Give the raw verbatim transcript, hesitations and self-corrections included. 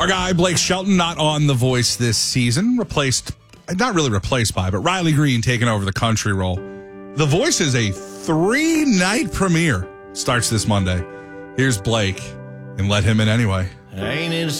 Our guy, Blake Shelton, not on The Voice this season. Replaced, not really replaced by, but Riley Green taking over the country role. The Voice is a three-night premiere. Starts this Monday. Here's Blake, and let him in anyway. Ain't it